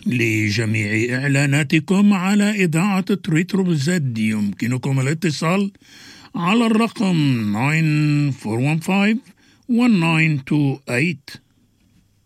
لجميع إعلاناتكم على إذاعة تريترو زد يمكنكم الاتصال على الرقم 9415 1928.